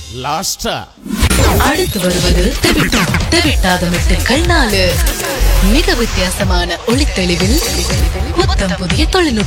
லாஸ்டா அடுத்து வருவது தெவிட்டாத மெட்டுக்கள் 4. மிக வித்தியாசமான ஒளித்தெளிவில் புத்தம் புதிய தொழில்நுட்பம்.